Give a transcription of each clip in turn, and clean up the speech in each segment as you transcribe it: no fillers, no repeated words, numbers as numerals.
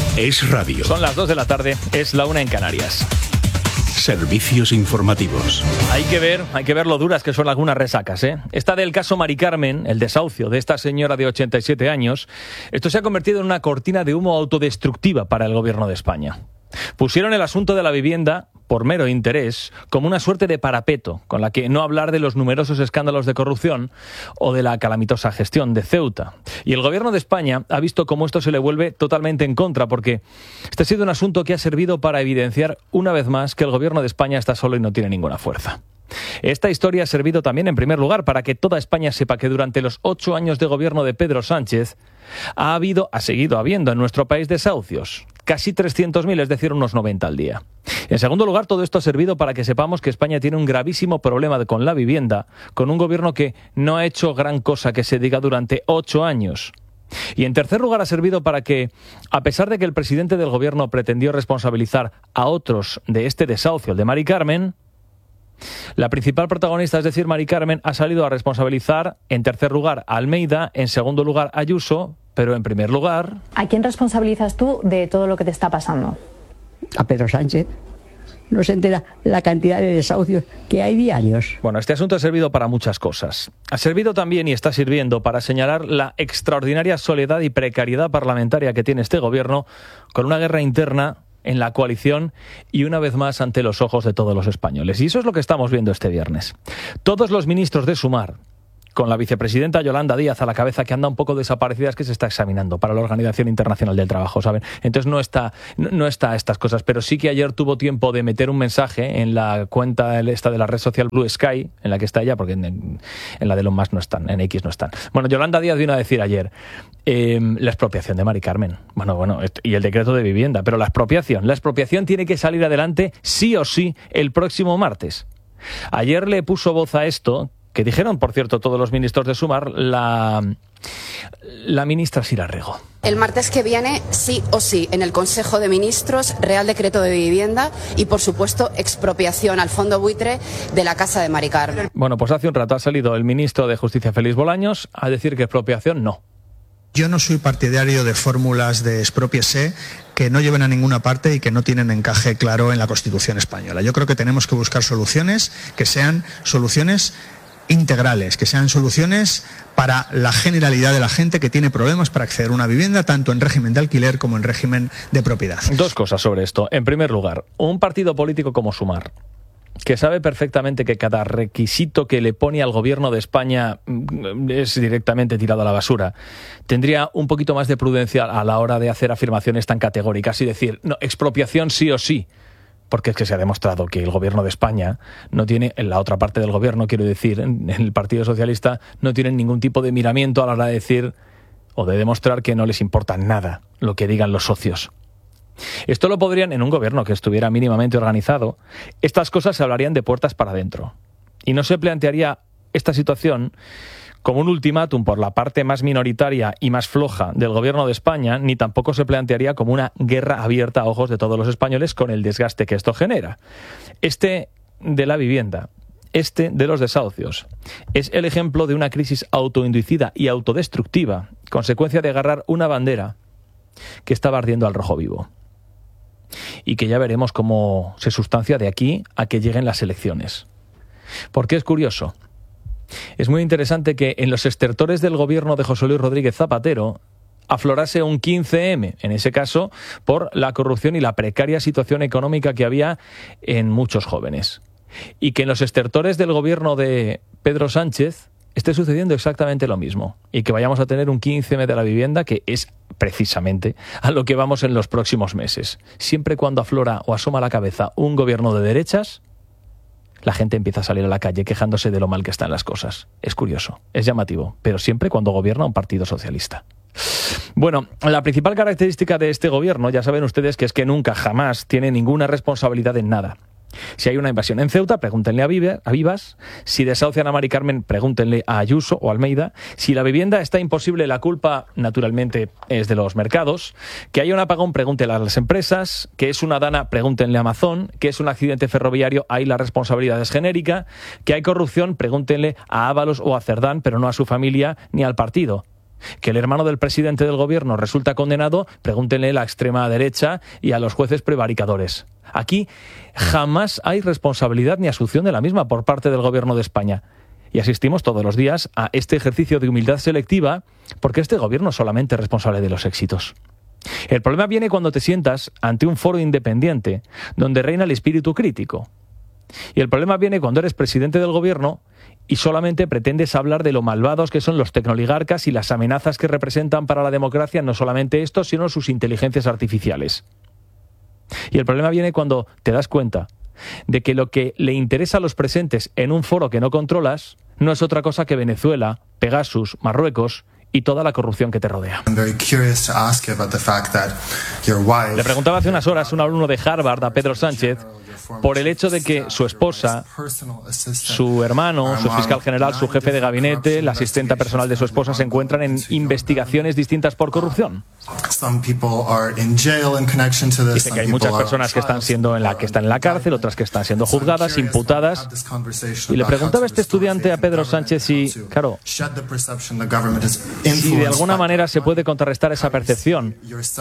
Es radio. Son las 2 de la tarde, es la 1 en Canarias. Servicios informativos. Hay que ver lo duras que son algunas resacas, ¿eh? Esta del caso Mari Carmen, el desahucio de esta señora de 87 años, esto se ha convertido en una cortina de humo autodestructiva para el gobierno de España. Pusieron el asunto de la vivienda, por mero interés, como una suerte de parapeto, con la que no hablar de los numerosos escándalos de corrupción o de la calamitosa gestión de Ceuta. Y el gobierno de España ha visto cómo esto se le vuelve totalmente en contra, porque este ha sido un asunto que ha servido para evidenciar una vez más que el gobierno de España está solo y no tiene ninguna fuerza. Esta historia ha servido también, en primer lugar, para que toda España sepa que durante los 8 años de gobierno de Pedro Sánchez ha seguido habiendo en nuestro país desahucios. Casi 300.000, es decir, unos 90 al día. En segundo lugar, todo esto ha servido para que sepamos que España tiene un gravísimo problema con la vivienda, con un gobierno que no ha hecho gran cosa que se diga durante 8 años. Y en tercer lugar ha servido para que, a pesar de que el presidente del gobierno pretendió responsabilizar a otros de este desahucio, el de Mari Carmen, la principal protagonista, es decir, Mari Carmen, ha salido a responsabilizar, en tercer lugar, a Almeida, en segundo lugar, a Ayuso, pero en primer lugar... ¿A quién responsabilizas tú de todo lo que te está pasando? A Pedro Sánchez. No se entera la cantidad de desahucios que hay diarios. Bueno, este asunto ha servido para muchas cosas. Ha servido también y está sirviendo para señalar la extraordinaria soledad y precariedad parlamentaria que tiene este gobierno, con una guerra interna en la coalición y una vez más ante los ojos de todos los españoles. Y eso es lo que estamos viendo este viernes. Todos los ministros de Sumar, con la vicepresidenta Yolanda Díaz a la cabeza, que anda un poco desaparecida, es que se está examinando para la Organización Internacional del Trabajo, ¿saben? Entonces no está estas cosas, pero sí que ayer tuvo tiempo de meter un mensaje en la cuenta esta de la red social Blue Sky, en la que está ella, porque en la de Elon Musk no están, en X no están. Bueno, Yolanda Díaz vino a decir ayer la expropiación de Mari Carmen. Bueno, y el decreto de vivienda, pero la expropiación tiene que salir adelante sí o sí el próximo martes. Ayer le puso voz a esto, que dijeron, por cierto, todos los ministros de Sumar, la ministra Sira Rego. El martes que viene, sí o sí, en el Consejo de Ministros, Real Decreto de Vivienda y, por supuesto, expropiación al fondo buitre de la casa de Mari Carmen. Bueno, pues hace un rato ha salido el ministro de Justicia, Félix Bolaños, a decir que expropiación no. Yo no soy partidario de fórmulas de exprópiese que no lleven a ninguna parte y que no tienen encaje claro en la Constitución española. Yo creo que tenemos que buscar soluciones que sean soluciones integrales, que sean soluciones para la generalidad de la gente que tiene problemas para acceder a una vivienda, tanto en régimen de alquiler como en régimen de propiedad. Dos cosas sobre esto. En primer lugar, un partido político como Sumar, que sabe perfectamente que cada requisito que le pone al gobierno de España es directamente tirado a la basura, tendría un poquito más de prudencia a la hora de hacer afirmaciones tan categóricas y decir, no, expropiación sí o sí. Porque es que se ha demostrado que el gobierno de España no tiene, en la otra parte del gobierno, quiero decir, en el Partido Socialista, no tienen ningún tipo de miramiento a la hora de decir o de demostrar que no les importa nada lo que digan los socios. Esto lo podrían, en un gobierno que estuviera mínimamente organizado, estas cosas se hablarían de puertas para adentro. Y no se plantearía esta situación como un ultimátum por la parte más minoritaria y más floja del gobierno de España, ni tampoco se plantearía como una guerra abierta a ojos de todos los españoles con el desgaste que esto genera. Este de la vivienda, este de los desahucios, es el ejemplo de una crisis autoinducida y autodestructiva, consecuencia de agarrar una bandera que estaba ardiendo al rojo vivo. Y que ya veremos cómo se sustancia de aquí a que lleguen las elecciones. Porque es curioso. Es muy interesante que en los estertores del gobierno de José Luis Rodríguez Zapatero aflorase un 15M, en ese caso por la corrupción y la precaria situación económica que había en muchos jóvenes. Y que en los estertores del gobierno de Pedro Sánchez esté sucediendo exactamente lo mismo. Y que vayamos a tener un 15M de la vivienda, que es precisamente a lo que vamos en los próximos meses. Siempre cuando aflora o asoma la cabeza un gobierno de derechas, la gente empieza a salir a la calle quejándose de lo mal que están las cosas. Es curioso, es llamativo, pero siempre cuando gobierna un partido socialista. Bueno, la principal característica de este gobierno, ya saben ustedes, que es que nunca, jamás tiene ninguna responsabilidad en nada. Si hay una invasión en Ceuta, pregúntenle a Vivas. Si desahucian a Mari Carmen, pregúntenle a Ayuso o Almeida. Si la vivienda está imposible, la culpa, naturalmente, es de los mercados. Que haya un apagón, pregúntenle a las empresas. Que es una dana, pregúntenle a Amazon. Que es un accidente ferroviario, ahí la responsabilidad es genérica. Que hay corrupción, pregúntenle a Ábalos o a Cerdán, pero no a su familia ni al partido. Que el hermano del presidente del gobierno resulta condenado, pregúntenle a la extrema derecha y a los jueces prevaricadores. Aquí jamás hay responsabilidad ni asunción de la misma por parte del gobierno de España. Y asistimos todos los días a este ejercicio de humildad selectiva porque este gobierno es solamente responsable de los éxitos. El problema viene cuando te sientas ante un foro independiente donde reina el espíritu crítico. Y el problema viene cuando eres presidente del gobierno y solamente pretendes hablar de lo malvados que son los tecnoligarcas y las amenazas que representan para la democracia no solamente estos, sino sus inteligencias artificiales. Y el problema viene cuando te das cuenta de que lo que le interesa a los presentes en un foro que no controlas no es otra cosa que Venezuela, Pegasus, Marruecos y toda la corrupción que te rodea. Le preguntaba hace unas horas un alumno de Harvard a Pedro Sánchez por el hecho de que su esposa, su hermano, su fiscal general, su jefe de gabinete, la asistenta personal de su esposa se encuentran en investigaciones distintas por corrupción. Dice que hay muchas personas que están en la cárcel, otras que están siendo juzgadas, imputadas. Y le preguntaba a este estudiante a Pedro Sánchez si, claro, si de alguna manera se puede contrarrestar esa percepción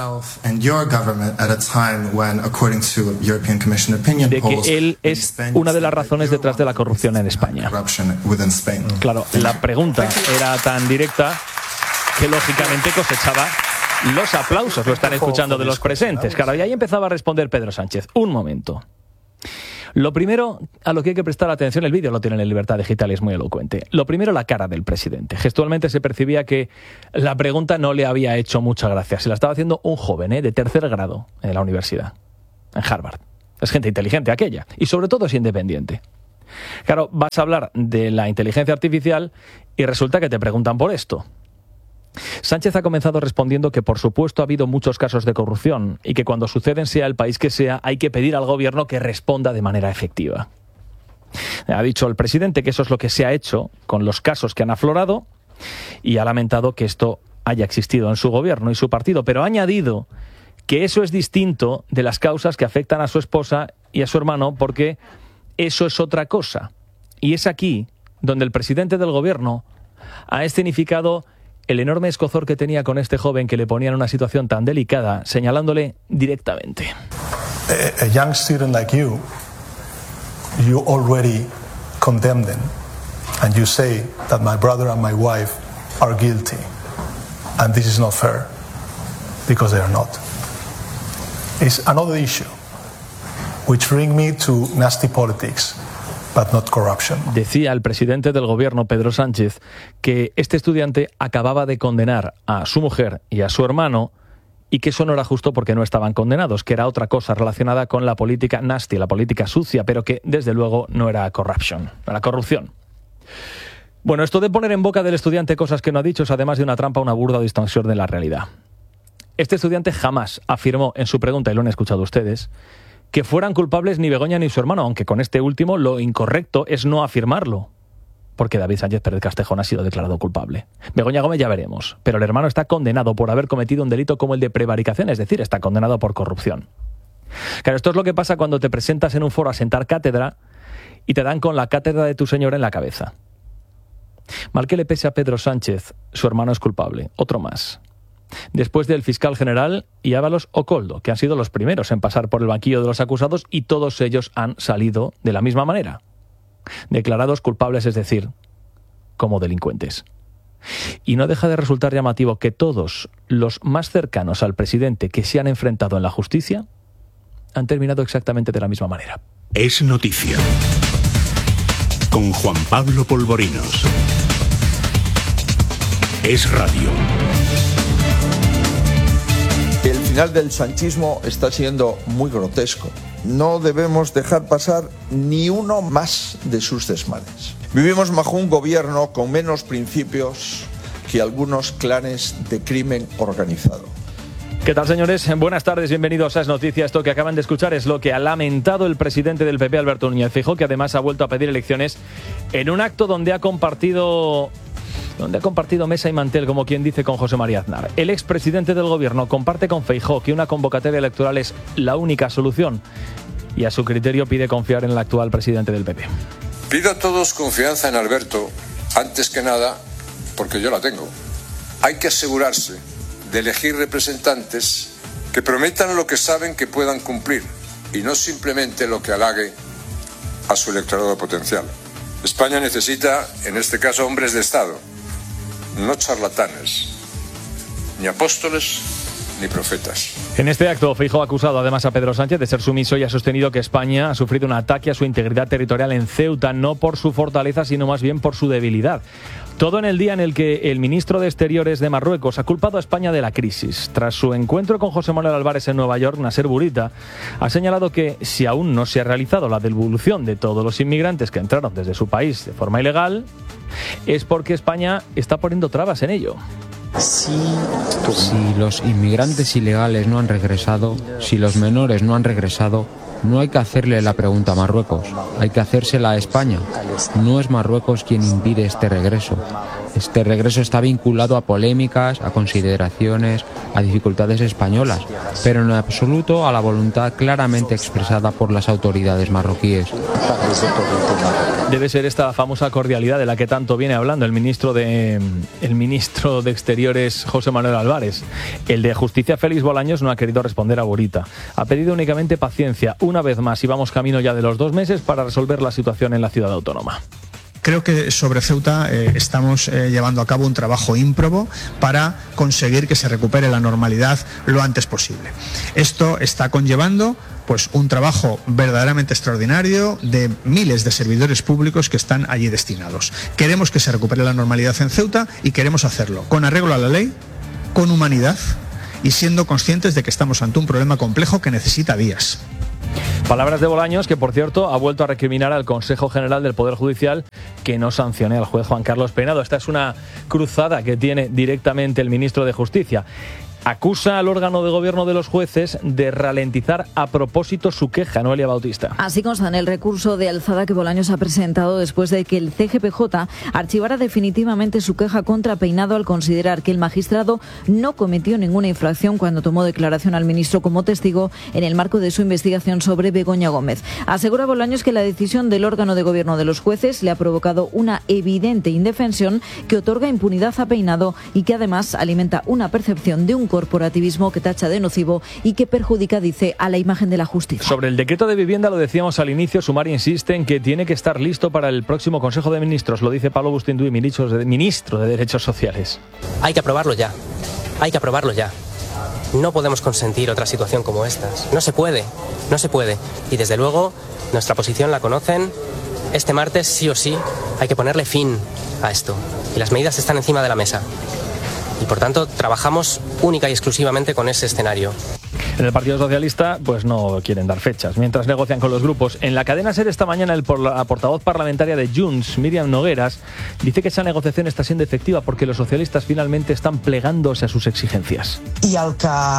de que él es una de las razones detrás de la corrupción en España. Claro, la pregunta era tan directa que lógicamente cosechaba los aplausos, lo están escuchando de los presentes. Claro, y ahí empezaba a responder Pedro Sánchez. Un momento. Lo primero a lo que hay que prestar atención, el vídeo lo tienen en Libertad Digital y es muy elocuente. Lo primero, la cara del presidente. Gestualmente se percibía que la pregunta no le había hecho mucha gracia. Se la estaba haciendo un joven de tercer grado en la universidad, en Harvard. Es gente inteligente aquella, y sobre todo es independiente. Claro, vas a hablar de la inteligencia artificial y resulta que te preguntan por esto. Sánchez ha comenzado respondiendo que por supuesto ha habido muchos casos de corrupción y que cuando suceden, sea el país que sea, hay que pedir al gobierno que responda de manera efectiva. Ha dicho el presidente que eso es lo que se ha hecho con los casos que han aflorado y ha lamentado que esto haya existido en su gobierno y su partido, pero ha añadido que eso es distinto de las causas que afectan a su esposa y a su hermano, porque eso es otra cosa. Y es aquí donde el presidente del gobierno ha escenificado el enorme escozor que tenía con este joven que le ponía en una situación tan delicada, señalándole directamente. A young student like you already condemned them, and you say that my brother and my wife are guilty, and this is not fair, because they are not. Is another issue, which bring me to nasty politics, but not corruption. Decía el presidente del gobierno, Pedro Sánchez, que este estudiante acababa de condenar a su mujer y a su hermano y que eso no era justo porque no estaban condenados, que era otra cosa relacionada con la política nasty, la política sucia, pero que desde luego no era corruption, no era corrupción. Bueno, esto de poner en boca del estudiante cosas que no ha dicho es además de una trampa, una burda distorsión de la realidad. Este estudiante jamás afirmó en su pregunta, y lo han escuchado ustedes, que fueran culpables ni Begoña ni su hermano, aunque con este último lo incorrecto es no afirmarlo, porque David Sánchez Pérez Castejón ha sido declarado culpable. Begoña Gómez ya veremos, pero el hermano está condenado por haber cometido un delito como el de prevaricación, es decir, está condenado por corrupción. Claro, esto es lo que pasa cuando te presentas en un foro a sentar cátedra y te dan con la cátedra de tu señora en la cabeza. Mal que le pese a Pedro Sánchez, su hermano es culpable, otro más. Después del fiscal general y Ábalos o Koldo, que han sido los primeros en pasar por el banquillo de los acusados y todos ellos han salido de la misma manera. Declarados culpables, es decir, como delincuentes. Y no deja de resultar llamativo que todos los más cercanos al presidente que se han enfrentado en la justicia han terminado exactamente de la misma manera. Es noticia. Con Juan Pablo Polvorinos. Es radio. El final del sanchismo está siendo muy grotesco. No debemos dejar pasar ni uno más de sus desmanes. Vivimos bajo un gobierno con menos principios que algunos clanes de crimen organizado. ¿Qué tal, señores? Buenas tardes, bienvenidos a Es Noticia. Esto que acaban de escuchar es lo que ha lamentado el presidente del PP, Alberto Núñez Feijóo, que además ha vuelto a pedir elecciones en un acto donde ha compartido mesa y mantel, como quien dice, con José María Aznar. El expresidente del gobierno comparte con Feijóo que una convocatoria electoral es la única solución y a su criterio pide confiar en el actual presidente del PP. Pido a todos confianza en Alberto, antes que nada porque yo la tengo. Hay que asegurarse de elegir representantes que prometan lo que saben que puedan cumplir y no simplemente lo que halague a su electorado potencial. España necesita, en este caso, hombres de Estado, no charlatanes, ni apóstoles ni profetas. En este acto, Feijóo ha acusado además a Pedro Sánchez de ser sumiso y ha sostenido que España ha sufrido un ataque a su integridad territorial en Ceuta, no por su fortaleza, sino más bien por su debilidad. Todo en el día en el que el ministro de Exteriores de Marruecos ha culpado a España de la crisis. Tras su encuentro con José Manuel Álvarez en Nueva York, Nasser Bourita ha señalado que si aún no se ha realizado la devolución de todos los inmigrantes que entraron desde su país de forma ilegal, es porque España está poniendo trabas en ello. Si los inmigrantes ilegales no han regresado, si los menores no han regresado, no hay que hacerle la pregunta a Marruecos, hay que hacérsela a España. No es Marruecos quien impide este regreso. Este regreso está vinculado a polémicas, a consideraciones, a dificultades españolas, pero en absoluto a la voluntad claramente expresada por las autoridades marroquíes. Debe ser esta famosa cordialidad de la que tanto viene hablando el ministro de Exteriores, José Manuel Álvarez. El de Justicia, Félix Bolaños, no ha querido responder a Bourita. Ha pedido únicamente paciencia, una vez más, y vamos camino ya de los 2 meses para resolver la situación en la ciudad autónoma. Creo que sobre Ceuta estamos llevando a cabo un trabajo ímprobo para conseguir que se recupere la normalidad lo antes posible. Esto está conllevando pues un trabajo verdaderamente extraordinario de miles de servidores públicos que están allí destinados. Queremos que se recupere la normalidad en Ceuta y queremos hacerlo con arreglo a la ley, con humanidad y siendo conscientes de que estamos ante un problema complejo que necesita días. Palabras de Bolaños, que por cierto ha vuelto a recriminar al Consejo General del Poder Judicial que no sancione al juez Juan Carlos Peinado. Esta es una cruzada que tiene directamente el ministro de Justicia. Acusa al órgano de gobierno de los jueces de ralentizar a propósito su queja, Noelia Bautista. Así consta en el recurso de alzada que Bolaños ha presentado después de que el CGPJ archivara definitivamente su queja contra Peinado al considerar que el magistrado no cometió ninguna infracción cuando tomó declaración al ministro como testigo en el marco de su investigación sobre Begoña Gómez. Asegura Bolaños que la decisión del órgano de gobierno de los jueces le ha provocado una evidente indefensión que otorga impunidad a Peinado y que además alimenta una percepción de un corporativismo que tacha de nocivo y que perjudica, dice, a la imagen de la justicia. Sobre el decreto de vivienda, lo decíamos al inicio, Sumar insiste en que tiene que estar listo para el próximo Consejo de Ministros. Lo dice Pablo Bustinduy, ministro de Derechos Sociales. Hay que aprobarlo ya. Hay que aprobarlo ya. No podemos consentir otra situación como estas. No se puede. No se puede. Y desde luego, nuestra posición la conocen. Este martes, sí o sí, hay que ponerle fin a esto. Y las medidas están encima de la mesa. Y por tanto trabajamos única y exclusivamente con ese escenario. En el Partido Socialista pues no quieren dar fechas, mientras negocian con los grupos. En la cadena SER esta mañana la portavoz parlamentaria de Junts, Míriam Nogueras, dice que esa negociación está siendo efectiva porque los socialistas finalmente están plegándose a sus exigencias. Y lo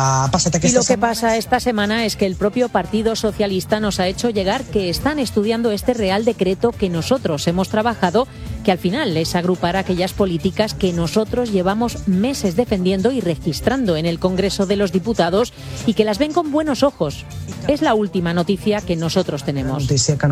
que pasa esta semana es que el propio Partido Socialista nos ha hecho llegar que están estudiando este Real Decreto que nosotros hemos trabajado, que al final es agrupar aquellas políticas que nosotros llevamos meses defendiendo y registrando en el Congreso de los Diputados y que las ven con buenos ojos. Es la última noticia que nosotros tenemos.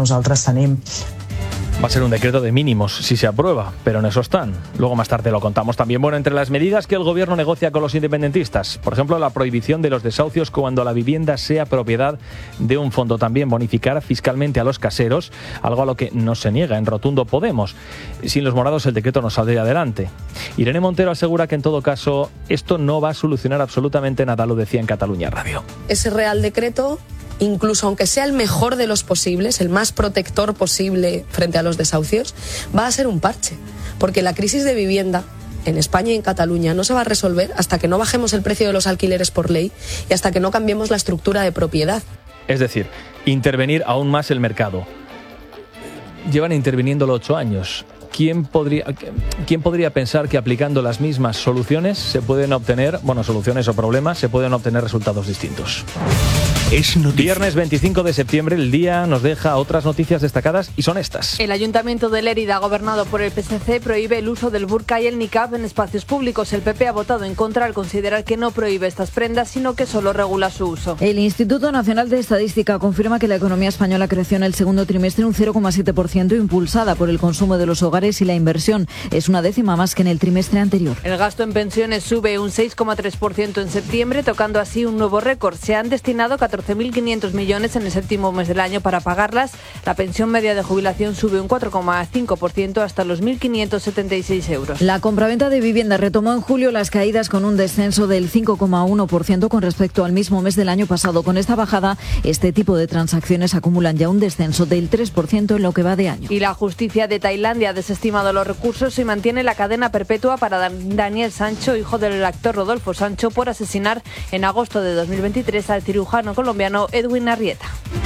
Va a ser un decreto de mínimos si se aprueba, pero en eso están. Luego más tarde lo contamos también. Bueno, entre las medidas que el gobierno negocia con los independentistas, por ejemplo, la prohibición de los desahucios cuando la vivienda sea propiedad de un fondo. También bonificar fiscalmente a los caseros, algo a lo que no se niega en rotundo Podemos. Sin los morados el decreto no saldría adelante. Irene Montero asegura que en todo caso esto no va a solucionar absolutamente nada, lo decía en Cataluña Radio. Ese Real Decreto, incluso aunque sea el mejor de los posibles, el más protector posible frente a los desahucios, va a ser un parche, porque la crisis de vivienda en España y en Cataluña no se va a resolver hasta que no bajemos el precio de los alquileres por ley y hasta que no cambiemos la estructura de propiedad. Es decir, intervenir aún más el mercado. Llevan interviniéndolo 8 años. ¿Quién podría pensar que aplicando las mismas soluciones se pueden obtener, soluciones o problemas, se pueden obtener resultados distintos? Es noticia. Viernes 25 de septiembre, el día nos deja otras noticias destacadas y son estas. El Ayuntamiento de Lérida, gobernado por el PSC, prohíbe el uso del burka y el niqab en espacios públicos. El PP ha votado en contra al considerar que no prohíbe estas prendas, sino que solo regula su uso. El Instituto Nacional de Estadística confirma que la economía española creció en el segundo trimestre un 0,7%, impulsada por el consumo de los hogares y la inversión. Es una décima más que en el trimestre anterior. El gasto en pensiones sube un 6,3% en septiembre, tocando así un nuevo récord. Se han destinado 14.500 millones en el séptimo mes del año para pagarlas. La pensión media de jubilación sube un 4,5% hasta los 1.576 euros. La compraventa de vivienda retomó en julio las caídas con un descenso del 5,1% con respecto al mismo mes del año pasado. Con esta bajada, este tipo de transacciones acumulan ya un descenso del 3% en lo que va de año. Y la justicia de Tailandia ha desestimado los recursos y mantiene la cadena perpetua para Daniel Sancho, hijo del actor Rodolfo Sancho, por asesinar en agosto de 2023 al cirujano colombiano Edwin Arrieta.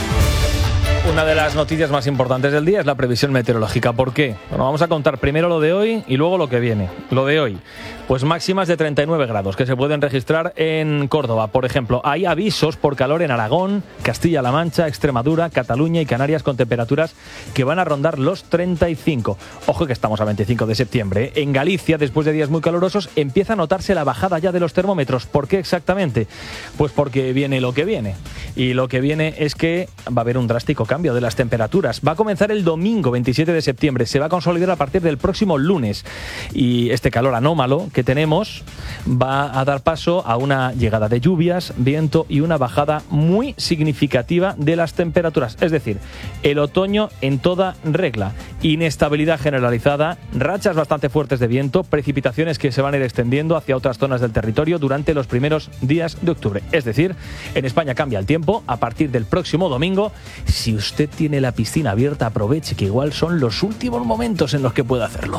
Una de las noticias más importantes del día es la previsión meteorológica. ¿Por qué? Bueno, vamos a contar primero lo de hoy y luego lo que viene. Lo de hoy, pues máximas de 39 grados que se pueden registrar en Córdoba. Por ejemplo, hay avisos por calor en Aragón, Castilla-La Mancha, Extremadura, Cataluña y Canarias con temperaturas que van a rondar los 35. Ojo que estamos a 25 de septiembre. En Galicia, después de días muy calurosos, empieza a notarse la bajada ya de los termómetros. ¿Por qué exactamente? Pues porque viene lo que viene. Y lo que viene es que va a haber un drástico cambio de las temperaturas. Va a comenzar el domingo 27 de septiembre, se va a consolidar a partir del próximo lunes y este calor anómalo que tenemos va a dar paso a una llegada de lluvias, viento y una bajada muy significativa de las temperaturas, es decir, el otoño en toda regla, inestabilidad generalizada, rachas bastante fuertes de viento, precipitaciones que se van a ir extendiendo hacia otras zonas del territorio durante los primeros días de octubre, es decir, en España cambia el tiempo a partir del próximo domingo. Si usted tiene la piscina abierta, aproveche que igual son los últimos momentos en los que puede hacerlo.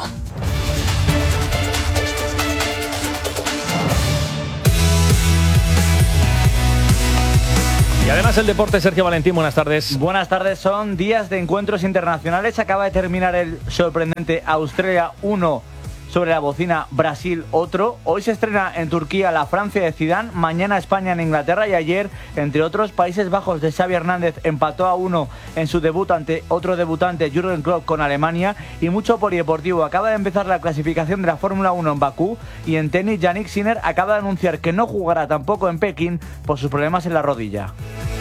Y además el deporte, Sergio Valentín, buenas tardes. Buenas tardes, son días de encuentros internacionales. Acaba de terminar el sorprendente Australia 1 sobre la bocina Brasil otro. Hoy se estrena en Turquía la Francia de Zidane, mañana España en Inglaterra y ayer, entre otros, Países Bajos de Xavi Hernández empató a 1 en su debut ante otro debutante, Jürgen Klopp, con Alemania. Y mucho polideportivo, acaba de empezar la clasificación de la Fórmula 1 en Bakú y en tenis Yannick Sinner acaba de anunciar que no jugará tampoco en Pekín por sus problemas en la rodilla.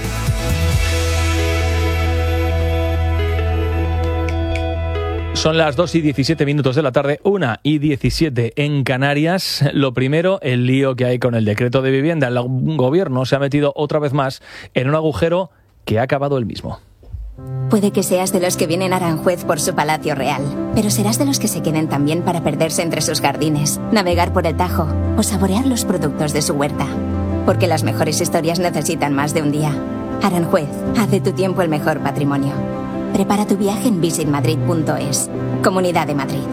Son las 2:17 de la tarde, 1:17 en Canarias. Lo primero, el lío que hay con el decreto de vivienda. El gobierno se ha metido otra vez más en un agujero que ha acabado él mismo. Puede que seas de los que vienen a Aranjuez por su palacio real, pero serás de los que se queden también para perderse entre sus jardines, navegar por el Tajo o saborear los productos de su huerta. Porque las mejores historias necesitan más de un día. Aranjuez, haz de tu tiempo el mejor patrimonio. Prepara tu viaje en visitmadrid.es. Comunidad de Madrid.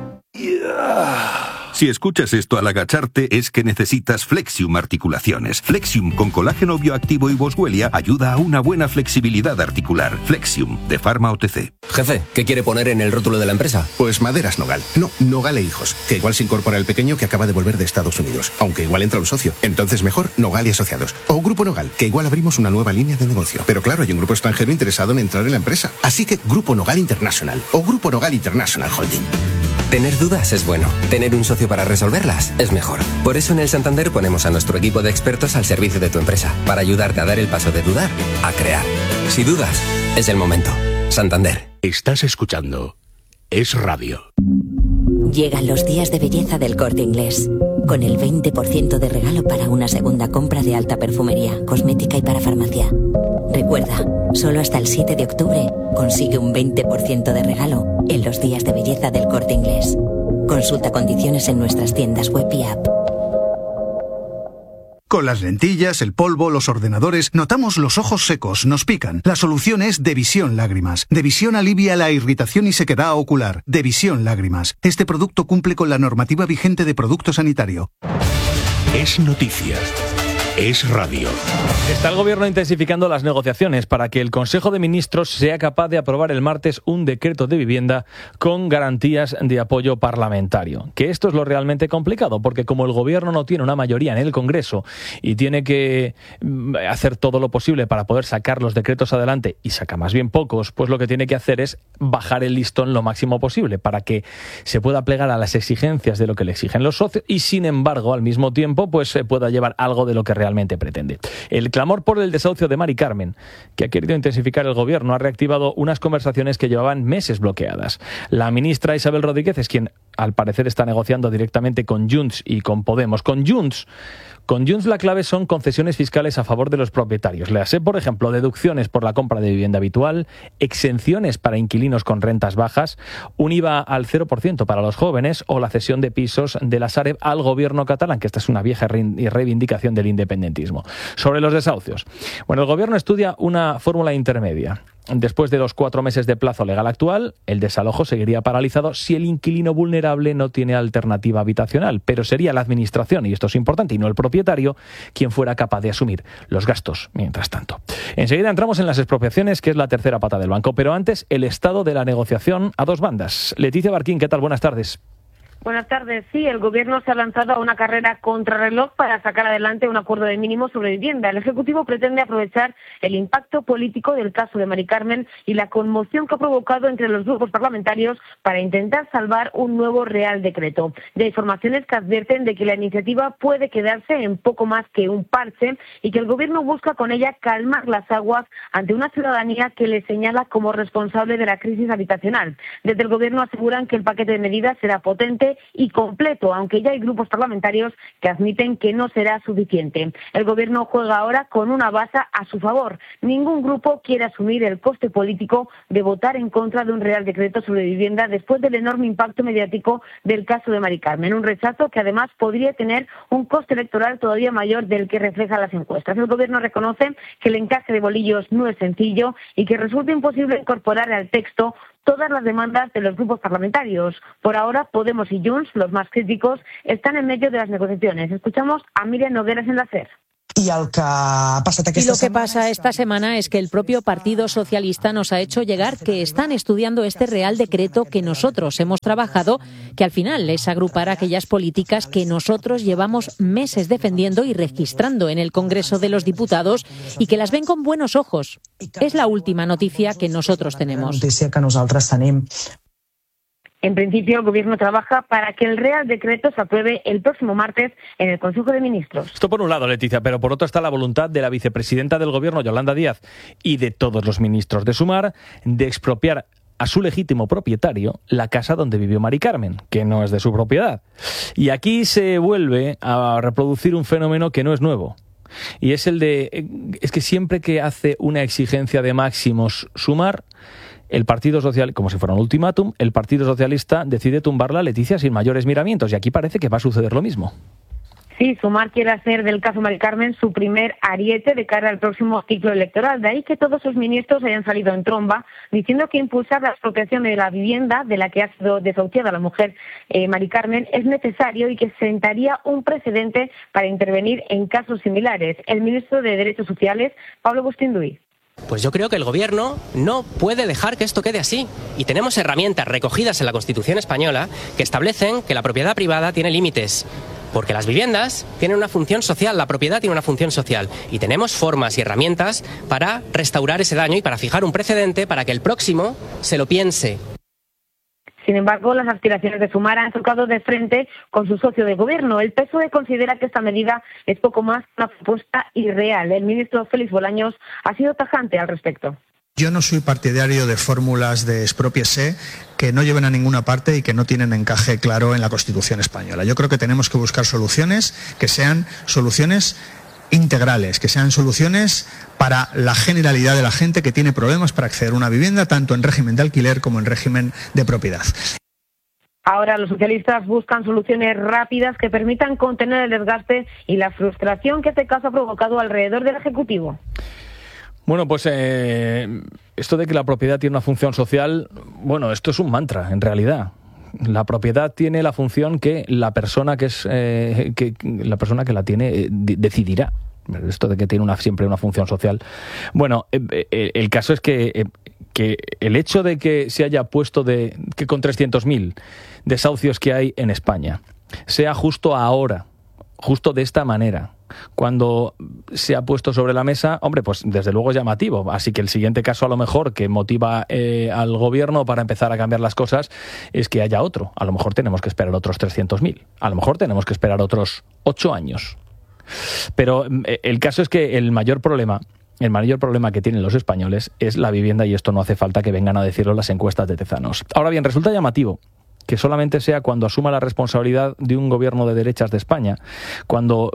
Si escuchas esto al agacharte es que necesitas Flexium Articulaciones. Flexium con colágeno bioactivo y boswellia ayuda a una buena flexibilidad articular. Flexium, de Pharma OTC. Jefe, ¿qué quiere poner en el rótulo de la empresa? Pues Maderas Nogal. No, Nogal e Hijos. Que igual se incorpora el pequeño que acaba de volver de Estados Unidos. Aunque igual entra un socio. Entonces mejor Nogal y Asociados. O Grupo Nogal, que igual abrimos una nueva línea de negocio. Pero claro, hay un grupo extranjero interesado en entrar en la empresa. Así que Grupo Nogal International. O Grupo Nogal International Holding. Tener dudas es bueno. Tener un socio para resolverlas es mejor. Por eso en el Santander ponemos a nuestro equipo de expertos al servicio de tu empresa, para ayudarte a dar el paso de dudar a crear. Si dudas, es el momento. Santander. Estás escuchando Es Radio. Llegan los días de belleza del Corte Inglés, con el 20% de regalo para una segunda compra de alta perfumería, cosmética y para farmacia. Recuerda, solo hasta el 7 de octubre consigue un 20% de regalo en los días de belleza del Corte Inglés. Consulta condiciones en nuestras tiendas web y app. Con las lentillas, el polvo, los ordenadores, notamos los ojos secos, nos pican. La solución es Devisión Lágrimas. Devisión alivia la irritación y sequedad ocular. Devisión Lágrimas. Este producto cumple con la normativa vigente de producto sanitario. Es noticia. Es radio. Está el Gobierno intensificando las negociaciones para que el Consejo de Ministros sea capaz de aprobar el martes un decreto de vivienda con garantías de apoyo parlamentario. Que esto es lo realmente complicado, porque como el Gobierno no tiene una mayoría en el Congreso y tiene que hacer todo lo posible para poder sacar los decretos adelante, y saca más bien pocos, pues lo que tiene que hacer es bajar el listón lo máximo posible para que se pueda plegar a las exigencias de lo que le exigen los socios y, sin embargo, al mismo tiempo, pues se pueda llevar algo de lo que realmente pretende. El clamor por el desahucio de Mari Carmen, que ha querido intensificar el Gobierno, ha reactivado unas conversaciones que llevaban meses bloqueadas. La ministra Isabel Rodríguez es quien, al parecer, está negociando directamente con Junts y con Podemos. Con Junts la clave son concesiones fiscales a favor de los propietarios. Léase, por ejemplo, deducciones por la compra de vivienda habitual, exenciones para inquilinos con rentas bajas, un IVA al 0% para los jóvenes o la cesión de pisos de la Sareb al Gobierno catalán, que esta es una vieja reivindicación del independentismo. Sobre los desahucios. Bueno, el Gobierno estudia una fórmula intermedia. Después de los 4 meses de plazo legal actual, el desalojo seguiría paralizado si el inquilino vulnerable no tiene alternativa habitacional, pero sería la Administración, y esto es importante, y no el propietario, quien fuera capaz de asumir los gastos mientras tanto. Enseguida entramos en las expropiaciones, que es la tercera pata del banco, pero antes el estado de la negociación a dos bandas. Leticia Barquín, ¿qué tal? Buenas tardes. Buenas tardes. Sí, el Gobierno se ha lanzado a una carrera contrarreloj para sacar adelante un acuerdo de mínimos sobre vivienda. El Ejecutivo pretende aprovechar el impacto político del caso de Mari Carmen y la conmoción que ha provocado entre los grupos parlamentarios para intentar salvar un nuevo Real Decreto. Ya hay informaciones que advierten de que la iniciativa puede quedarse en poco más que un parche y que el Gobierno busca con ella calmar las aguas ante una ciudadanía que le señala como responsable de la crisis habitacional. Desde el Gobierno aseguran que el paquete de medidas será potente y completo, aunque ya hay grupos parlamentarios que admiten que no será suficiente. El Gobierno juega ahora con una baza a su favor. Ningún grupo quiere asumir el coste político de votar en contra de un Real Decreto sobre vivienda después del enorme impacto mediático del caso de Mari Carmen. Un rechazo que además podría tener un coste electoral todavía mayor del que reflejan las encuestas. El Gobierno reconoce que el encaje de bolillos no es sencillo y que resulta imposible incorporar al texto todas las demandas de los grupos parlamentarios. Por ahora, Podemos y Junts, los más críticos, están en medio de las negociaciones. Escuchamos a Míriam Nogueras en la SER. Y lo que pasa esta semana es que el propio Partido Socialista nos ha hecho llegar que están estudiando este Real Decreto que nosotros hemos trabajado, que al final es agrupar aquellas políticas que nosotros llevamos meses defendiendo y registrando en el Congreso de los Diputados y que las ven con buenos ojos. Es la última noticia que nosotros tenemos. En principio, el Gobierno trabaja para que el Real Decreto se apruebe el próximo martes en el Consejo de Ministros. Esto por un lado, Leticia, pero por otro está la voluntad de la vicepresidenta del Gobierno, Yolanda Díaz, y de todos los ministros de Sumar, de expropiar a su legítimo propietario la casa donde vivió Mari Carmen, que no es de su propiedad. Y aquí se vuelve a reproducir un fenómeno que no es nuevo. Y es el de... Es que siempre que hace una exigencia de máximos Sumar, el Partido Social, como si fuera un ultimátum, el Partido Socialista decide tumbarla, Leticia, sin mayores miramientos. Y aquí parece que va a suceder lo mismo. Sí, Sumar quiere hacer del caso Mari Carmen su primer ariete de cara al próximo ciclo electoral. De ahí que todos sus ministros hayan salido en tromba diciendo que impulsar la expropiación de la vivienda de la que ha sido desahuciada la mujer Mari Carmen es necesario y que sentaría un precedente para intervenir en casos similares. El ministro de Derechos Sociales, Pablo Bustinduy. Pues yo creo que el Gobierno no puede dejar que esto quede así. Y tenemos herramientas recogidas en la Constitución española que establecen que la propiedad privada tiene límites. Porque las viviendas tienen una función social, la propiedad tiene una función social. Y tenemos formas y herramientas para restaurar ese daño y para fijar un precedente para que el próximo se lo piense. Sin embargo, las aspiraciones de Sumar han chocado de frente con su socio de gobierno. El PSOE considera que esta medida es poco más que una propuesta irreal. El ministro Félix Bolaños ha sido tajante al respecto. Yo no soy partidario de fórmulas de expropiese que no lleven a ninguna parte y que no tienen encaje claro en la Constitución española. Yo creo que tenemos que buscar soluciones que sean soluciones integrales, que sean soluciones para la generalidad de la gente que tiene problemas para acceder a una vivienda, tanto en régimen de alquiler como en régimen de propiedad. Ahora los socialistas buscan soluciones rápidas que permitan contener el desgaste y la frustración que este caso ha provocado alrededor del Ejecutivo. Bueno, pues esto de que la propiedad tiene una función social, bueno, esto es un mantra, en realidad. La propiedad tiene la función que la persona que la persona que la tiene decidirá. esto de que tiene siempre una función social. Bueno, el caso es que el hecho de que se haya puesto que con 300.000 desahucios que hay en España sea justo ahora, justo de esta manera, cuando se ha puesto sobre la mesa, hombre, pues desde luego es llamativo. Así que el siguiente caso, a lo mejor, que motiva al gobierno para empezar a cambiar las cosas, es que haya otro. A lo mejor tenemos que esperar otros 300.000. A lo mejor tenemos que esperar otros 8 años. Pero el caso es que el mayor problema que tienen los españoles es la vivienda, y esto no hace falta que vengan a decirlo las encuestas de Tezanos. Ahora bien, resulta llamativo que solamente sea cuando asuma la responsabilidad de un gobierno de derechas de España, cuando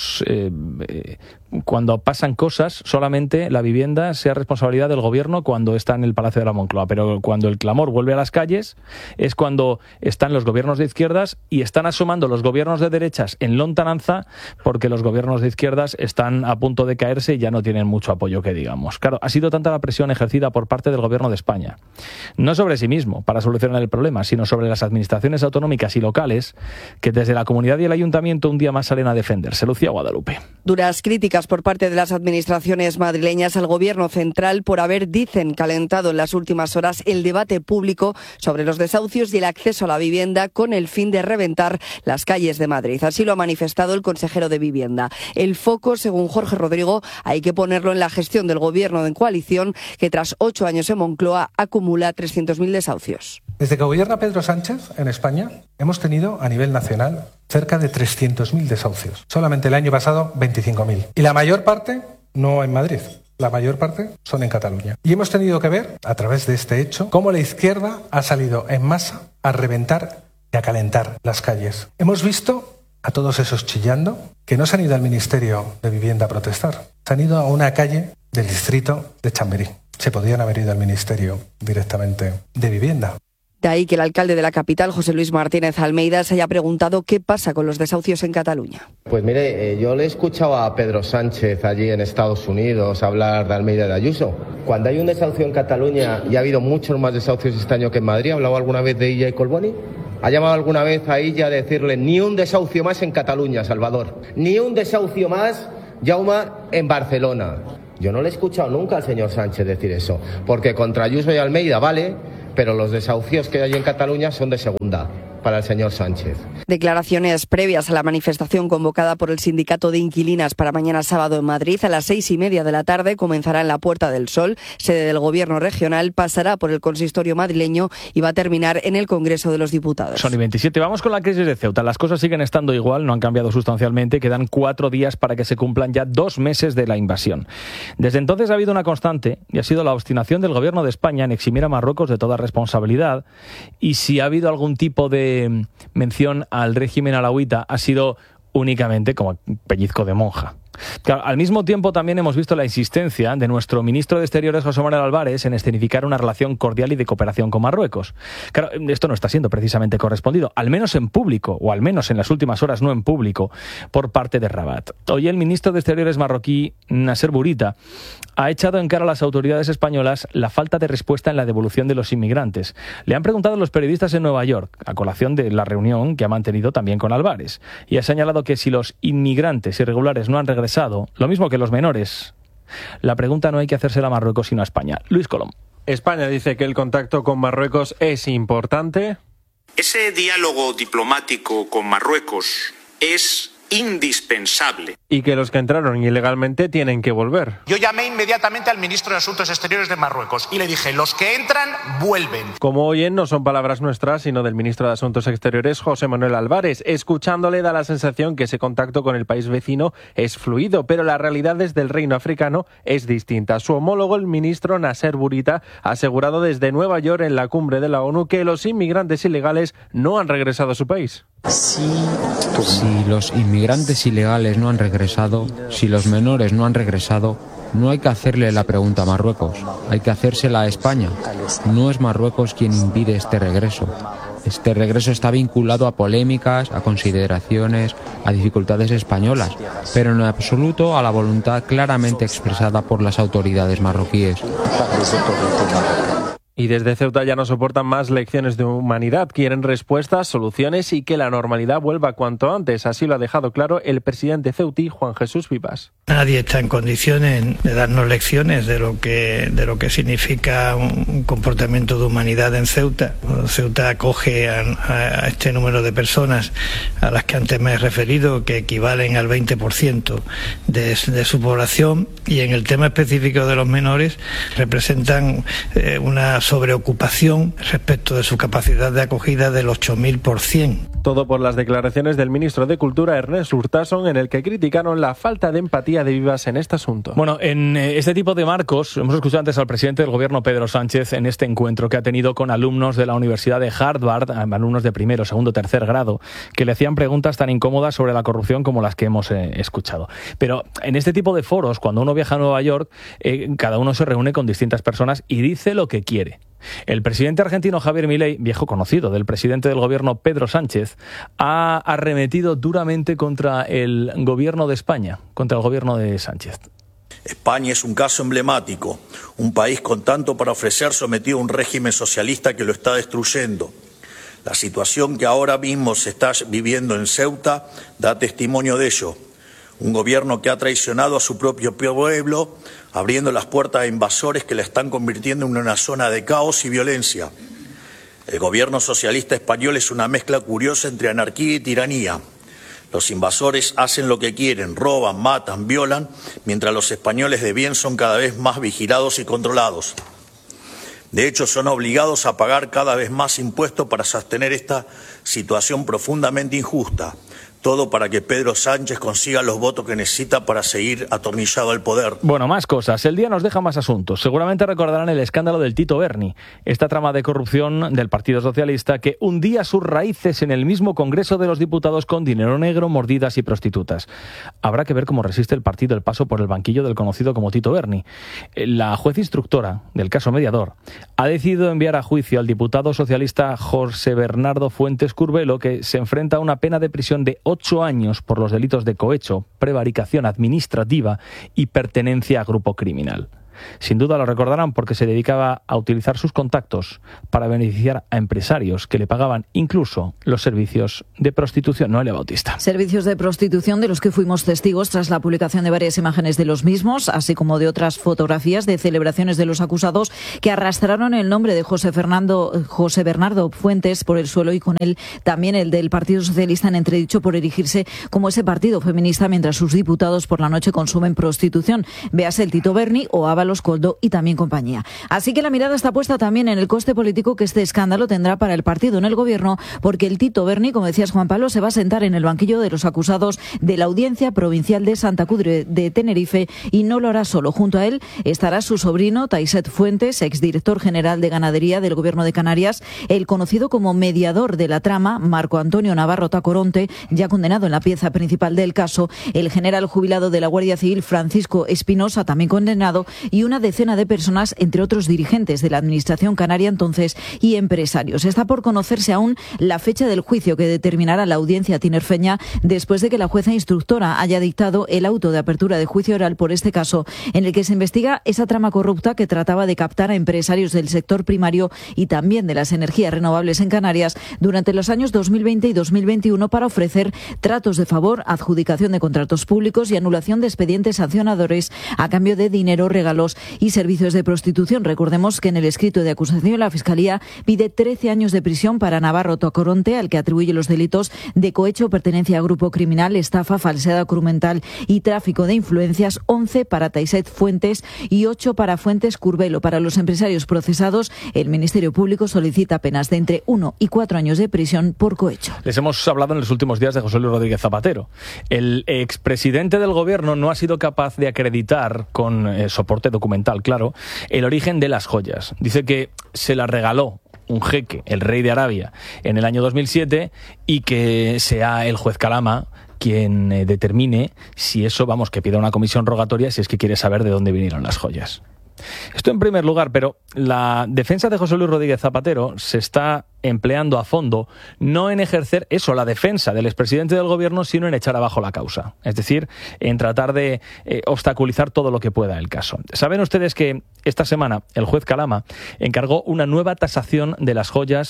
pasan cosas, solamente la vivienda sea responsabilidad del gobierno cuando está en el Palacio de la Moncloa. Pero cuando el clamor vuelve a las calles es cuando están los gobiernos de izquierdas y están asomando los gobiernos de derechas en lontananza, porque los gobiernos de izquierdas están a punto de caerse y ya no tienen mucho apoyo, que digamos. Claro, ha sido tanta la presión ejercida por parte del gobierno de España, no sobre sí mismo para solucionar el problema, sino sobre las administraciones autonómicas y locales, que desde la comunidad y el ayuntamiento un día más salen a defenderse. Lucía Guadalupe. Duras críticas por parte de las administraciones madrileñas al gobierno central por haber, dicen, calentado en las últimas horas el debate público sobre los desahucios y el acceso a la vivienda con el fin de reventar las calles de Madrid. Así lo ha manifestado el consejero de Vivienda. El foco, según Jorge Rodrigo, hay que ponerlo en la gestión del gobierno de coalición, que tras 8 años en Moncloa acumula 300.000 desahucios. Desde que gobierna Pedro Sánchez en España, hemos tenido a nivel nacional cerca de 300.000 desahucios. Solamente el año pasado 25.000. Y la mayor parte no en Madrid. La mayor parte son en Cataluña. Y hemos tenido que ver, a través de este hecho, cómo la izquierda ha salido en masa a reventar y a calentar las calles. Hemos visto a todos esos chillando que no se han ido al Ministerio de Vivienda a protestar. Se han ido a una calle del distrito de Chamberí. Se podían haber ido al Ministerio directamente de Vivienda. De ahí que el alcalde de la capital, José Luis Martínez Almeida, se haya preguntado qué pasa con los desahucios en Cataluña. Pues mire, yo le he escuchado a Pedro Sánchez allí en Estados Unidos hablar de Almeida y de Ayuso. Cuando hay un desahucio en Cataluña, y ha habido muchos más desahucios este año que en Madrid, ¿ha hablado alguna vez de Illa y Colboni? ¿Ha llamado alguna vez a Illa a decirle ni un desahucio más en Cataluña, Salvador? Ni un desahucio más, Jaume, en Barcelona. Yo no le he escuchado nunca al señor Sánchez decir eso, porque contra Ayuso y Almeida vale, pero los desahucios que hay en Cataluña son de segunda para el señor Sánchez. Declaraciones previas a la manifestación convocada por el Sindicato de Inquilinas para mañana sábado en Madrid. A las 6:30 de la tarde comenzará en la Puerta del Sol, sede del Gobierno regional, pasará por el consistorio madrileño y va a terminar en el Congreso de los Diputados. Son y 27. Vamos con la crisis de Ceuta. Las cosas siguen estando igual, no han cambiado sustancialmente. Quedan 4 días para que se cumplan ya 2 meses de la invasión. Desde entonces ha habido una constante y ha sido la obstinación del Gobierno de España en eximir a Marruecos de toda responsabilidad, y si ha habido algún tipo de mención al régimen alauita ha sido únicamente como pellizco de monja. Claro, al mismo tiempo también hemos visto la insistencia de nuestro ministro de Exteriores, José Manuel Álvarez, en escenificar una relación cordial y de cooperación con Marruecos. Claro, esto no está siendo precisamente correspondido, al menos en público, o al menos en las últimas horas no en público, por parte de Rabat. Hoy el ministro de Exteriores marroquí, Nasser Bourita, ha echado en cara a las autoridades españolas la falta de respuesta en la devolución de los inmigrantes. Le han preguntado a los periodistas en Nueva York, a colación de la reunión que ha mantenido también con Álvarez, y ha señalado que si los inmigrantes irregulares no han regresado, lo mismo que los menores, la pregunta no hay que hacérsela a Marruecos sino a España. Luis Colom. España dice que el contacto con Marruecos es importante. Ese diálogo diplomático con Marruecos es indispensable. Y que los que entraron ilegalmente tienen que volver. Yo llamé inmediatamente al ministro de Asuntos Exteriores de Marruecos y le dije, los que entran, vuelven. Como oyen, no son palabras nuestras, sino del ministro de Asuntos Exteriores, José Manuel Álvarez. Escuchándole da la sensación que ese contacto con el país vecino es fluido, pero la realidad desde el reino africano es distinta. Su homólogo, el ministro Nasser Bourita, ha asegurado desde Nueva York en la cumbre de la ONU que los inmigrantes ilegales no han regresado a su país. Si los inmigrantes ilegales no han regresado, si los menores no han regresado, no hay que hacerle la pregunta a Marruecos, hay que hacérsela a España. No es Marruecos quien impide este regreso. Este regreso está vinculado a polémicas, a consideraciones, a dificultades españolas, pero en absoluto a la voluntad claramente expresada por las autoridades marroquíes. Y desde Ceuta ya no soportan más lecciones de humanidad, quieren respuestas, soluciones y que la normalidad vuelva cuanto antes. Así lo ha dejado claro el presidente ceutí, Juan Jesús Vivas. Nadie está en condiciones de darnos lecciones de lo que significa un comportamiento de humanidad en Ceuta. Ceuta acoge a este número de personas a las que antes me he referido, que equivalen al 20% de su población, y en el tema específico de los menores representan una sobreocupación respecto de su capacidad de acogida del 8000%. Todo por las declaraciones del ministro de Cultura, Ernest Urtasun, en el que criticaron la falta de empatía de Vivas en este asunto. Bueno, en este tipo de marcos, hemos escuchado antes al presidente del gobierno, Pedro Sánchez, en este encuentro que ha tenido con alumnos de la Universidad de Harvard, alumnos de primero, segundo, tercer grado, que le hacían preguntas tan incómodas sobre la corrupción como las que hemos escuchado. Pero en este tipo de foros, cuando uno viaja a Nueva York, cada uno se reúne con distintas personas y dice lo que quiere. El presidente argentino Javier Milei, viejo conocido del presidente del gobierno Pedro Sánchez, ha arremetido duramente contra el gobierno de España, contra el gobierno de Sánchez. España es un caso emblemático, un país con tanto para ofrecer sometido a un régimen socialista que lo está destruyendo. La situación que ahora mismo se está viviendo en Ceuta da testimonio de ello. Un gobierno que ha traicionado a su propio pueblo, abriendo las puertas a invasores que la están convirtiendo en una zona de caos y violencia. El gobierno socialista español es una mezcla curiosa entre anarquía y tiranía. Los invasores hacen lo que quieren, roban, matan, violan, mientras los españoles de bien son cada vez más vigilados y controlados. De hecho, son obligados a pagar cada vez más impuestos para sostener esta situación profundamente injusta. Todo para que Pedro Sánchez consiga los votos que necesita para seguir atornillado al poder. Bueno, más cosas. El día nos deja más asuntos. Seguramente recordarán el escándalo del Tito Berni, esta trama de corrupción del Partido Socialista que hundía sus raíces en el mismo Congreso de los Diputados con dinero negro, mordidas y prostitutas. Habrá que ver cómo resiste el partido el paso por el banquillo del conocido como Tito Berni. La juez instructora del caso mediador ha decidido enviar a juicio al diputado socialista José Bernardo Fuentes Curbelo, que se enfrenta a una pena de prisión de 8 años por los delitos de cohecho, prevaricación administrativa y pertenencia a grupo criminal. Sin duda lo recordarán porque se dedicaba a utilizar sus contactos para beneficiar a empresarios que le pagaban incluso los servicios de prostitución. Noelia Bautista. Servicios de prostitución de los que fuimos testigos tras la publicación de varias imágenes de los mismos, así como de otras fotografías de celebraciones de los acusados que arrastraron el nombre de José Bernardo Fuentes por el suelo y con él también el del Partido Socialista en entredicho por erigirse como ese partido feminista mientras sus diputados por la noche consumen prostitución. Véase el Tito Berni o Ábalos Coldo y también compañía. Así que la mirada está puesta también en el coste político que este escándalo tendrá para el partido en el gobierno, porque el Tito Berni, como decías Juan Pablo, se va a sentar en el banquillo de los acusados de la Audiencia Provincial de Santa Cruz de Tenerife y no lo hará solo. Junto a él estará su sobrino Taiset Fuentes, exdirector general de Ganadería del Gobierno de Canarias, el conocido como mediador de la trama, Marco Antonio Navarro Tacoronte, ya condenado en la pieza principal del caso, el general jubilado de la Guardia Civil Francisco Espinosa, también condenado, y una decena de personas, entre otros dirigentes de la Administración canaria entonces y empresarios. Está por conocerse aún la fecha del juicio que determinará la audiencia tinerfeña después de que la jueza instructora haya dictado el auto de apertura de juicio oral por este caso, en el que se investiga esa trama corrupta que trataba de captar a empresarios del sector primario y también de las energías renovables en Canarias durante los años 2020 y 2021 para ofrecer tratos de favor, adjudicación de contratos públicos y anulación de expedientes sancionadores a cambio de dinero, regalos y servicios de prostitución. Recordemos que en el escrito de acusación la Fiscalía pide 13 años de prisión para Navarro Tacoronte, al que atribuye los delitos de cohecho, pertenencia a grupo criminal, estafa, falsedad documental y tráfico de influencias, 11 para Taiset Fuentes y 8 para Fuentes Curbelo. Para los empresarios procesados, el Ministerio Público solicita penas de entre 1 y 4 años de prisión por cohecho. Les hemos hablado en los últimos días de José Luis Rodríguez Zapatero. El expresidente del gobierno no ha sido capaz de acreditar con soporte documental, claro, el origen de las joyas. Dice que se las regaló un jeque, el rey de Arabia, en el año 2007 y que sea el juez Calama quien determine si eso, que pida una comisión rogatoria si es que quiere saber de dónde vinieron las joyas. Esto en primer lugar, pero la defensa de José Luis Rodríguez Zapatero se está empleando a fondo no en ejercer la defensa del expresidente del gobierno, sino en echar abajo la causa. Es decir, en tratar de obstaculizar todo lo que pueda el caso. Saben ustedes que esta semana el juez Calama encargó una nueva tasación de las joyas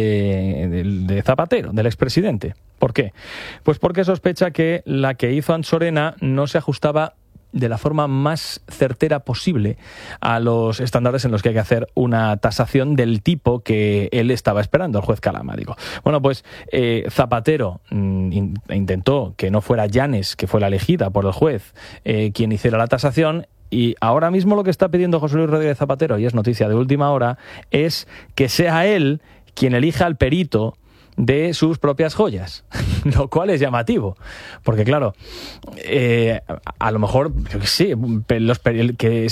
de Zapatero, del expresidente. ¿Por qué? Pues porque sospecha que la que hizo Anchorena no se ajustaba de la forma más certera posible a los estándares en los que hay que hacer una tasación del tipo que él estaba esperando, el juez Calama, digo. Bueno, pues Zapatero intentó que no fuera Llanes, que fue la elegida por el juez, quien hiciera la tasación. Y ahora mismo lo que está pidiendo José Luis Rodríguez Zapatero, y es noticia de última hora, es que sea él quien elija al perito de sus propias joyas, lo cual es llamativo, porque claro, a lo mejor, yo qué sé, que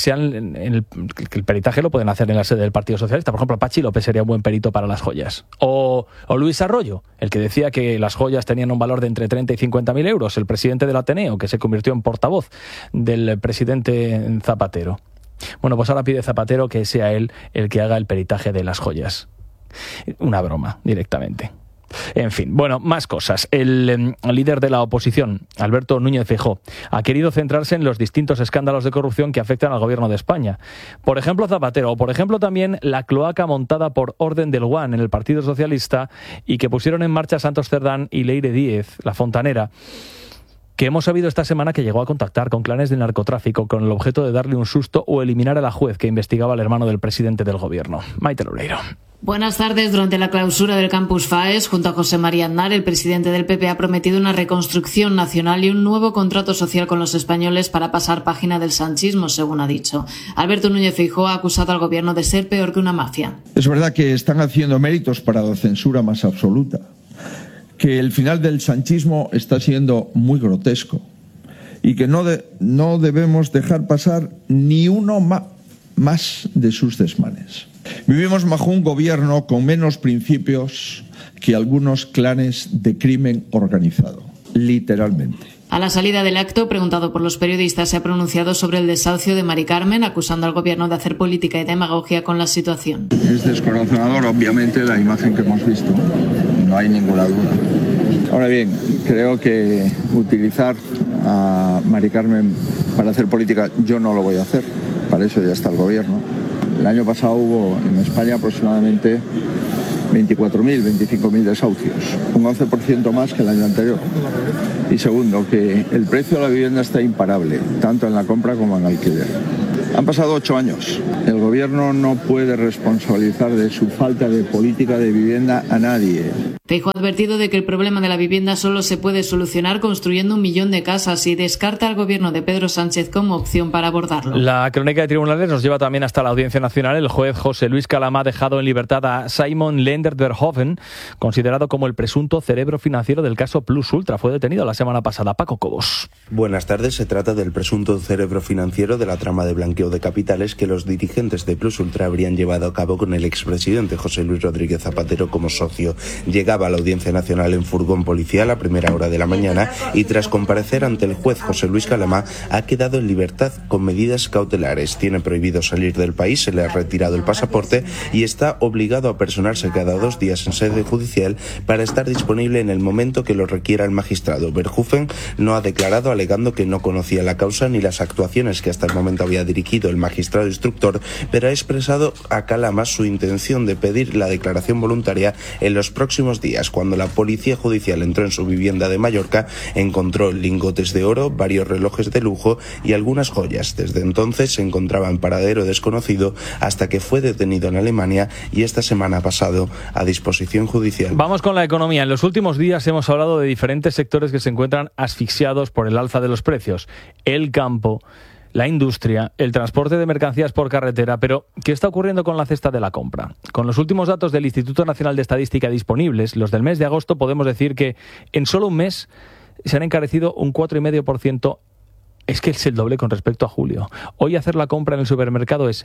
el peritaje lo pueden hacer en la sede del Partido Socialista. Por ejemplo, Pachi López sería un buen perito para las joyas, o Luis Arroyo, el que decía que las joyas tenían un valor de entre 30 y 50.000 euros, el presidente del Ateneo, que se convirtió en portavoz del presidente Zapatero. Bueno, pues ahora pide Zapatero que sea él el que haga el peritaje de las joyas. Una broma, directamente. En fin, bueno, más cosas. El líder de la oposición, Alberto Núñez Feijóo, ha querido centrarse en los distintos escándalos de corrupción que afectan al gobierno de España. Por ejemplo, Zapatero, o por ejemplo también la cloaca montada por orden del Guan en el Partido Socialista y que pusieron en marcha Santos Cerdán y Leire Díez, la fontanera, que hemos sabido esta semana que llegó a contactar con clanes de narcotráfico con el objeto de darle un susto o eliminar a la juez que investigaba al hermano del presidente del gobierno. Maite Loureiro. Buenas tardes. Durante la clausura del Campus FAES, junto a José María Aznar, el presidente del PP ha prometido una reconstrucción nacional y un nuevo contrato social con los españoles para pasar página del sanchismo, según ha dicho. Alberto Núñez Feijóo ha acusado al gobierno de ser peor que una mafia. Es verdad que están haciendo méritos para la censura más absoluta, que el final del sanchismo está siendo muy grotesco y que no debemos dejar pasar ni uno más de sus desmanes. Vivimos bajo un gobierno con menos principios que algunos clanes de crimen organizado, literalmente. A la salida del acto, preguntado por los periodistas, se ha pronunciado sobre el desahucio de Mari Carmen, acusando al gobierno de hacer política y demagogia con la situación. Es descorazonador, obviamente, la imagen que hemos visto, no hay ninguna duda. Ahora bien, creo que utilizar a Mari Carmen para hacer política, yo no lo voy a hacer, para eso ya está el gobierno. El año pasado hubo en España aproximadamente 24.000, 25.000 desahucios, un 11% más que el año anterior. Y segundo, que el precio de la vivienda está imparable, tanto en la compra como en alquiler. Han pasado 8 años. El gobierno no puede responsabilizar de su falta de política de vivienda a nadie. Feijóo ha advertido de que el problema de la vivienda solo se puede solucionar construyendo 1 millón de casas y descarta al gobierno de Pedro Sánchez como opción para abordarlo. La crónica de tribunales nos lleva también hasta la Audiencia Nacional. El juez José Luis Calama ha dejado en libertad a Simon Lender-Verhoeven, considerado como el presunto cerebro financiero del caso Plus Ultra. Fue detenido la semana pasada. Paco Cobos. Buenas tardes. Se trata del presunto cerebro financiero de la trama de blanqueo de capitales que los dirigentes de Plus Ultra habrían llevado a cabo con el expresidente José Luis Rodríguez Zapatero como socio. Llegaba a la Audiencia Nacional en furgón policial a primera hora de la mañana y tras comparecer ante el juez José Luis Calama ha quedado en libertad con medidas cautelares. Tiene prohibido salir del país, se le ha retirado el pasaporte y está obligado a personarse cada 2 días en sede judicial para estar disponible en el momento que lo requiera el magistrado. Verhoeven no ha declarado, alegando que no conocía la causa ni las actuaciones que hasta el momento había dirigido el magistrado instructor, pero ha expresado a Calama su intención de pedir la declaración voluntaria en los próximos días. Cuando la policía judicial entró en su vivienda de Mallorca, encontró lingotes de oro, varios relojes de lujo y algunas joyas. Desde entonces se encontraba en paradero desconocido hasta que fue detenido en Alemania y esta semana ha pasado a disposición judicial. Vamos con la economía. En los últimos días hemos hablado de diferentes sectores que se encuentran asfixiados por el alza de los precios. El campo, la industria, el transporte de mercancías por carretera. Pero, ¿qué está ocurriendo con la cesta de la compra? Con los últimos datos del Instituto Nacional de Estadística disponibles, los del mes de agosto, podemos decir que en solo un mes se han encarecido un 4,5%. Es que es el doble con respecto a julio. Hoy hacer la compra en el supermercado es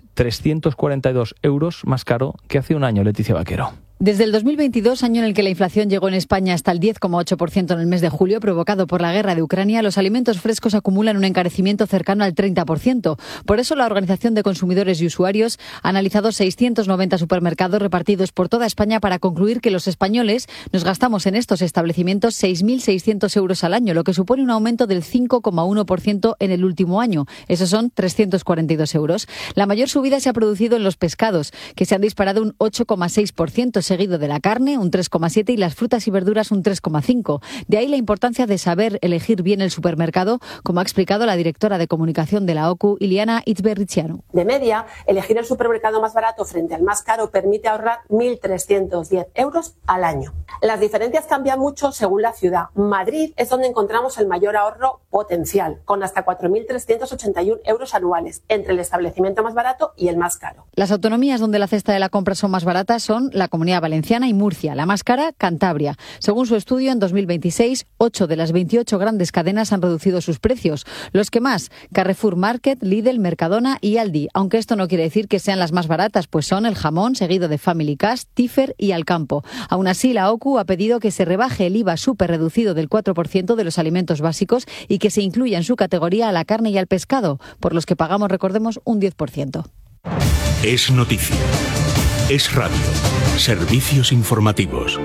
342 euros más caro que hace un año, Leticia Vaquero. Desde el 2022, año en el que la inflación llegó en España hasta el 10,8% en el mes de julio, provocado por la guerra de Ucrania, los alimentos frescos acumulan un encarecimiento cercano al 30%. Por eso, la Organización de Consumidores y Usuarios ha analizado 690 supermercados repartidos por toda España para concluir que los españoles nos gastamos en estos establecimientos 6.600 euros al año, lo que supone un aumento del 5,1% en el último año. Esos son 342 euros. La mayor subida se ha producido en los pescados, que se han disparado un 8,6%, seguido de la carne, un 3,7, y las frutas y verduras, un 3,5. De ahí la importancia de saber elegir bien el supermercado, como ha explicado la directora de comunicación de la OCU, Iliana Itzberrichianu. De media, elegir el supermercado más barato frente al más caro permite ahorrar 1.310 euros al año. Las diferencias cambian mucho según la ciudad. Madrid es donde encontramos el mayor ahorro potencial, con hasta 4.381 euros anuales, entre el establecimiento más barato y el más caro. Las autonomías donde la cesta de la compra son más baratas son la Comunidad Valenciana y Murcia. La más cara, Cantabria. Según su estudio, en 2026, 8 de las 28 grandes cadenas han reducido sus precios. Los que más, Carrefour Market, Lidl, Mercadona y Aldi. Aunque esto no quiere decir que sean las más baratas, pues son el jamón, seguido de Family Cash, Tifer y Alcampo. Aún así, la OCU ha pedido que se rebaje el IVA súper reducido del 4% de los alimentos básicos y que se incluya en su categoría a la carne y al pescado, por los que pagamos, recordemos, un 10%. Es noticia. Es radio. Servicios informativos.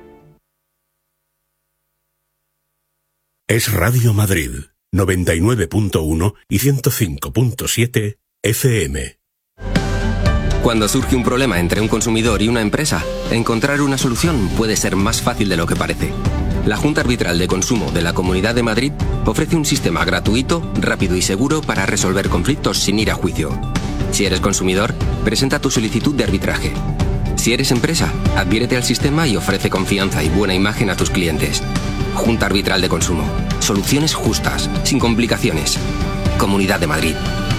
Es Radio Madrid, 99.1 y 105.7 FM. Cuando surge un problema entre un consumidor y una empresa, encontrar una solución puede ser más fácil de lo que parece. La Junta Arbitral de Consumo de la Comunidad de Madrid ofrece un sistema gratuito, rápido y seguro para resolver conflictos sin ir a juicio. Si eres consumidor, presenta tu solicitud de arbitraje. Si eres empresa, adhiérete al sistema y ofrece confianza y buena imagen a tus clientes. Junta Arbitral de Consumo. Soluciones justas, sin complicaciones. Comunidad de Madrid.